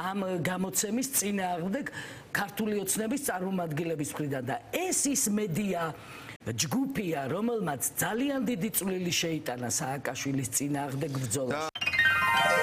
ამ გამოცემის წინააღმდეგ ქართული ოცნების წარმომადგენლების მხრიდან და ეს ის მედია ჯგუფია, რომელმაც ძალიან დიდი წვლილი შეიტანა სააკაშვილის წინააღმდეგ ბრძოლაში.